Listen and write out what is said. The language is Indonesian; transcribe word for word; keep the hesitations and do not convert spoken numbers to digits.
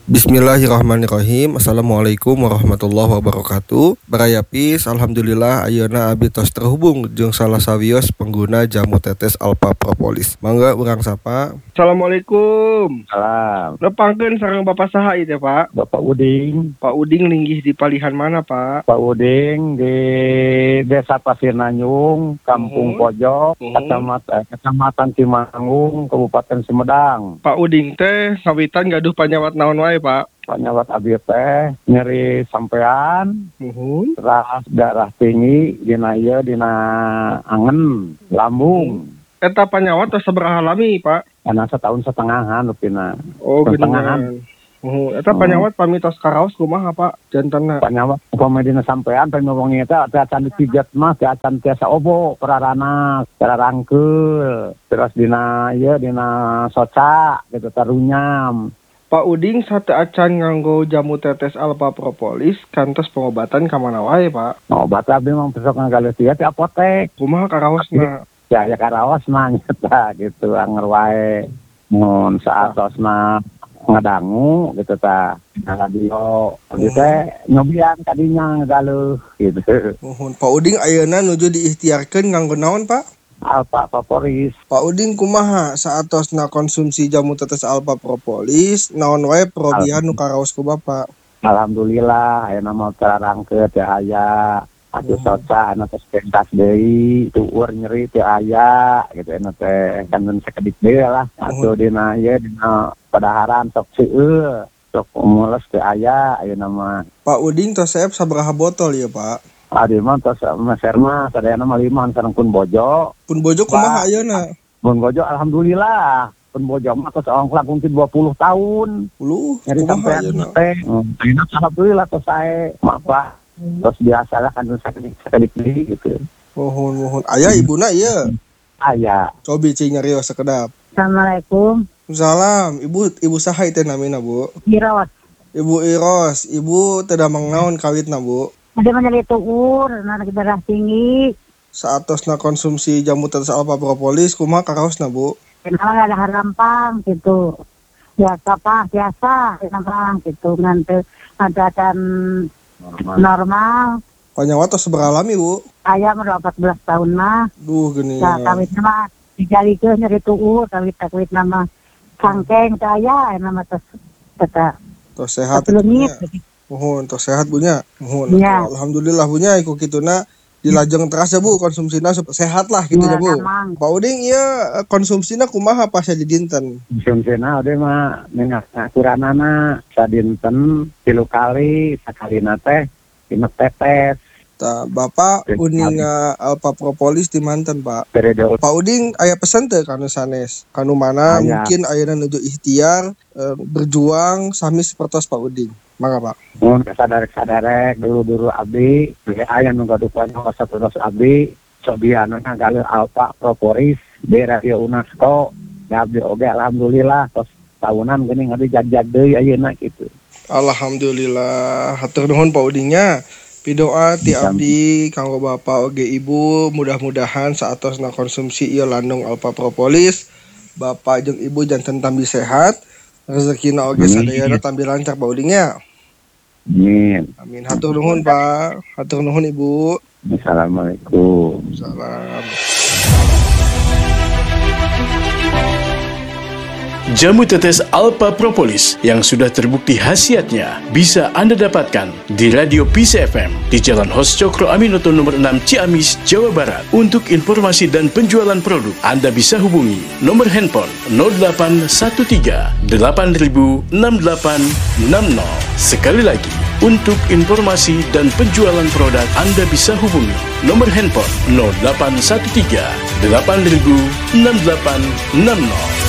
Bismillahirrahmanirrahim. Assalamualaikum warahmatullahi wabarakatuh. Barayapis, alhamdulillah ayeuna abdi tos terhubung jeung salah sawios pengguna jamu tetes Alpha Propolis. Mangga urang sapa. Assalamualaikum. Salam. Nepangkeun sareng Bapak saha ieu teh, Pak? Bapak Uding. Pak Uding linggih di palihan mana, Pak? Pak Uding di Desa Pasir Nanyung, Kampung Uhum. Pojok, Uhum. Kecamatan, Kecamatan Cimangung, Kabupaten Sumedang. Pak Uding teh ngawitan gaduh panyawat naon wae, Pak? Panyawat abdi teh nyeri sampean, Muhun. terus darah tinggi dina ieu dina angen, lambung. Eta panyawat tos sabaraha lami, Pak? Karena setahun setengahan lupina. Oh, Setengahan. geuningan. Muhun. Eta panyawat pamitos karaos kumaha, Pak? Jantanna. Panyawat upama dina sampean pamongongnya teh teh acan dipijet mah teh acan tiasa obo perarana, cara rangkeul. Terus dina ieu dina soca gitu tarunyam. Pak Uding sate acan nganggo jamu tetes Alpha Propolis kantos pengobatan ka mana wae, Pak? Nah, obat abdi mah besok ngagaleus ieu di apotek. Kumaha karaosna? Ya ya karaos mah nyata gitu anger wae. Mun saatosna ngadangu gitu ta. Nah radio abdi teh nyobian kadinya ngagaleus gitu. Muhun. Pak Uding ayeuna nuju diikhtiarkeun nganggo naon, Pak? Alpha Propolis. Pak Uding kumaha saatosna konsumsi jamu tetes Alpha Propolis naon wae perobihan nu karaos ku Bapak? Alhamdulillah ayeuna mah terangkeut teh aya. Atuh Hmm. soca anu tos pentas deui, tueur nyeri teu aya gitu anu teh kan sakedik deui lah. Atuh dina ieu dina padaharan sok seueur, sok mules teu aya ayeuna mah. Pak Uding tos saep sabaraha botol ya, Pak? Adi mah tos meser mah sadayana mah lima sareng pun bojo. Pun bojo kumaha ayeuna? Pun bojo alhamdulillah. Pun bojo mah tos ongklak mungkin dua puluh tahun. Puluh Nyeri kumaha sampean ayeuna? teh. Ayeuna alhamdulillah tos sae. Maaf terus biasa lah kan sakedik sakedik deui gitu. Muhun muhun. Aya ibuna ieu. Aya. Cobi cing nyarios sakedap. Assalamualaikum. Salam, Ibu Ibu saha teh namina, Bu? Iros. Ibu Iros, Ibu teu damang naon kawitna, Bu? Ada menjadi tuur, anak darah tinggi. Saatosna konsumsi jamu tetes Alpha Propolis kumaha karaosna, Bu? Kenal ada harampang gitu. Biasa pak, biasa. Harampang gitu. Nanti ada kan Normal. normal. Panyawat tos sabaraha lami, Bu? Ayam udah empat belas tahun mah. Duh geuning. Ya kawit nama dijalikeun nyeri tuur. Kawit kawit nama sangkeng saya. Nama tes kata. Tos sehat. Sebelumnya. Muhun, tos sehat bunya. Muhun. Iya. Alhamdulillah bunya iku kituna dilajeng teras ya, Bu, konsumsina sup- sehat lah gitu ya, Ya, Bu. emang. Pak Uding ieu konsumsina kumaha pas di dinten? Konsumsina ode mah minyak akuranana sadinten tilu kali sakalina teh lima tetes. Tah, Bapak Oke. uninga Alpha Propolis di manten, Pak. Periode Pak Uding aya pesen teu kanu sanes? Kanu mana Aya. mungkin ayeuna nuju ikhtiar eh, berjuang sami sapertos Pak Uding. Mangga, Pak. mun sadarek-sadarek dulu-dulu abdi aya nu gaduh sapertos abdi sobiana ngagaleus Alpha Propolis di Radio UNESCO. Da abdi oge alhamdulillah tos tahunan geuning abdi jag-jag deui ayeuna kitu. Alhamdulillah, hatur nuhun Pak Udingnya. Pidoa ti abdi kanggo Bapak oge Ibu, mudah-mudahan saatosna konsumsi ieu landung Alpha Propolis, Bapak jeung Ibu janten tambi sehat, rezekina oge Amin. sadayana tambi lancar Pak Udingnya. Amin. Amin. Hatur nuhun Pak, hatur nuhun Ibu. Assalamualaikum. Salam. Jamu tetes Alpha Propolis yang sudah terbukti khasiatnya bisa Anda dapatkan di Radio Peace F M di Jalan Hos Cokro Aminoto nomor enam Ciamis, Jawa Barat. Untuk informasi dan penjualan produk, Anda bisa hubungi nomor handphone nol delapan satu tiga delapan nol enam delapan enam nol. Sekali lagi, untuk informasi dan penjualan produk, Anda bisa hubungi nomor handphone nol delapan satu tiga delapan nol enam delapan enam nol.